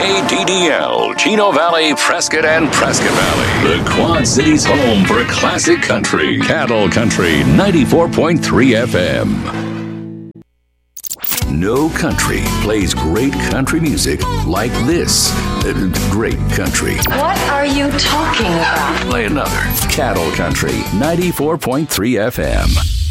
KDDL, Chino Valley, Prescott, and Prescott Valley. The Quad Cities' home for classic country. Cattle Country 94.3 FM. No country plays great country music like this. Great country. What are you talking about? Play another. Cattle Country 94.3 FM.